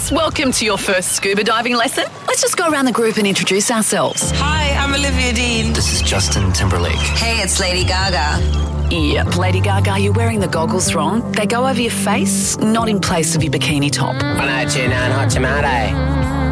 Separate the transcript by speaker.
Speaker 1: girls. Welcome to your first scuba diving lesson. Let's just go around the group and introduce ourselves.
Speaker 2: Hi, I'm Olivia Dean.
Speaker 3: This is Justin Timberlake.
Speaker 4: Hey, it's Lady Gaga.
Speaker 1: Yep, Lady Gaga, you're wearing the goggles wrong. They go over your face, not in place of your bikini top.
Speaker 5: 102.9 Hot Tomato.